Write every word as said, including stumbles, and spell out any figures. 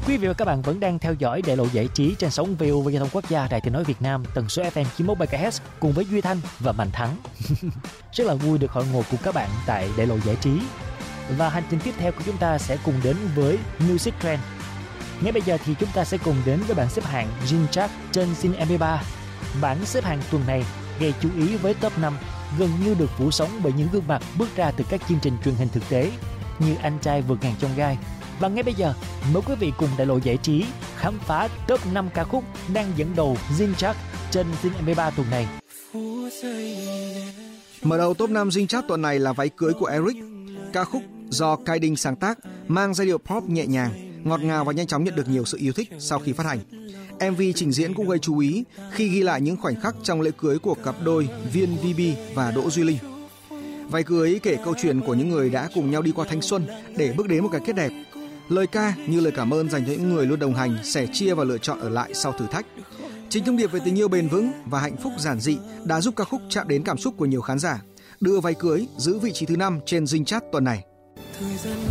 Quý vị và các bạn vẫn đang theo dõi Đại lộ giải trí trên sóng vê o vê Giao thông Quốc gia Đài Tiếng nói Việt Nam, tần số ép em chín mươi mốt mê ga héc cùng với Duy Thanh và Mạnh Thắng. Rất là vui được hội ngộ cùng các bạn tại Đại lộ giải trí. Và hành trình tiếp theo của chúng ta sẽ cùng đến với Music Trend. Ngay bây giờ thì chúng ta sẽ cùng đến với bảng xếp hạng Zing Chart trên Zing em pê ba. Bảng xếp hạng tuần này gây chú ý với top năm gần như được phủ sóng bởi những gương mặt bước ra từ các chương trình truyền hình thực tế như Anh trai vượt ngàn chông gai. Và ngay bây giờ, mời quý vị cùng Đại lộ giải trí khám phá top năm ca khúc đang dẫn đầu Zing Chart trên Zing em pê ba tuần này. Mở đầu top năm Zing Chart tuần này là Váy cưới của Eric. Ca khúc do Kai Ding sáng tác, mang giai điệu pop nhẹ nhàng, ngọt ngào và nhanh chóng nhận được nhiều sự yêu thích sau khi phát hành. em vê trình diễn cũng gây chú ý khi ghi lại những khoảnh khắc trong lễ cưới của cặp đôi Viên vê bê và Đỗ Duy Linh. Váy cưới kể câu chuyện của những người đã cùng nhau đi qua thanh xuân để bước đến một cái kết đẹp. Lời ca như lời cảm ơn dành cho những người luôn đồng hành, sẻ chia và lựa chọn ở lại sau thử thách. Chính thông điệp về tình yêu bền vững và hạnh phúc giản dị đã giúp ca khúc chạm đến cảm xúc của nhiều khán giả, đưa Váy cưới giữ vị trí thứ năm trên Zing Chart tuần này. Thời gian